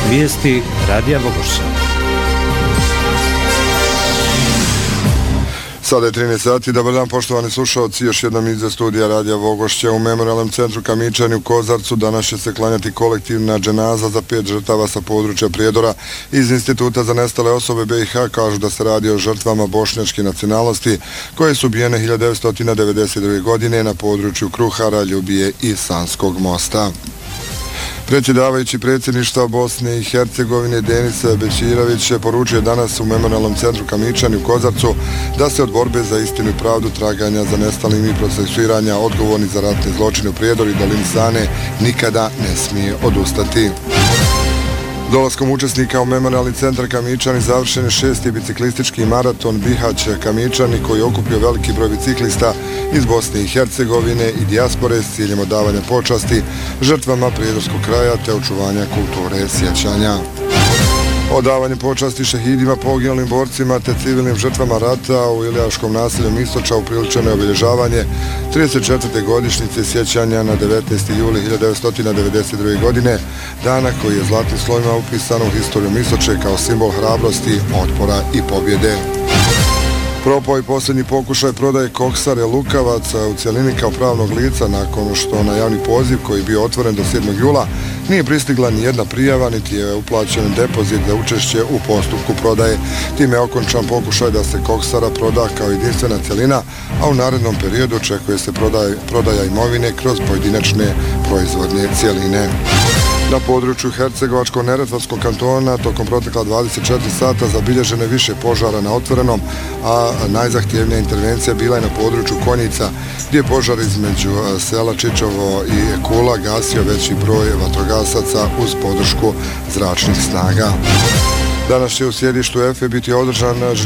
Vijesti Radija Vogošća. Sada je 13 sati. Dobar dan, poštovani slušalci. Još jednom iz studija Radija Vogošća u Memorijalnom centru Kamičani u Kozarcu. Danas će se klanjati kolektivna dženaza za 5 žrtava sa područja Prijedora. Iz Instituta za nestale osobe BiH kažu da se radi o žrtvama bošnjačke nacionalnosti koje su ubijene 1992. godine na području Kruhara, Ljubije i Sanskog mosta. Predsjedavajući predsjedništva Bosne i Hercegovine Denis Bećirović je poručio danas u Memorijalnom centru Kamičani u Kozarcu da se od borbe za istinu i pravdu, traganja za nestalim i procesuiranja odgovorni za ratne zločine u Prijedoru i dolini Sane nikada ne smije odustati. Dolaskom učesnika u Memorijalni centar Kamičani završen je 6. biciklistički maraton Bihać Kamičani koji je okupio veliki broj biciklista iz Bosne i Hercegovine i dijaspore s ciljem odavanja počasti žrtvama prijedorskog kraja te očuvanja kulture sjećanja. Odavanje počasti šehidima, poginulim borcima te civilnim žrtvama rata u Ilijaškom naselju Mistoča upriličeno je obilježavanje 34. godišnjice sjećanja na 19. juli 1992. godine, dana koji je zlatnim slovima upisan u historiju Mistoče kao simbol hrabrosti, otpora i pobjede. Propao i posljednji pokušaj prodaje koksare Lukavaca u cjelini kao pravnog lica nakon što na javni poziv koji je bio otvoren do 7. jula nije pristigla ni jedna prijava niti je uplaćen depozit za učešće u postupku prodaje. Time je okončan pokušaj da se koksara proda kao jedinstvena cjelina, a u narednom periodu očekuje se prodaja imovine kroz pojedinačne proizvodne cjeline. Na području Hercegovačko-Neretvanskog kantona tokom protekla 24 sata zabilježene više požara na otvorenom, a najzahtjevnija intervencija bila je na području Konjica, gdje je požar između sela Čičovo i Kula gasio veći broj vatrogasaca uz podršku zračnih snaga. Danas će u sjedištu EFE biti održan